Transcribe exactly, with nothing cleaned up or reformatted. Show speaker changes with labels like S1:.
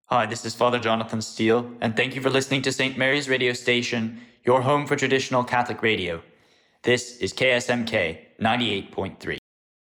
S1: Hi, this is Father Jonathan Steele, and thank you for listening to Saint Mary's Radio Station, your home for traditional Catholic radio. This is K S M K ninety-eight point three.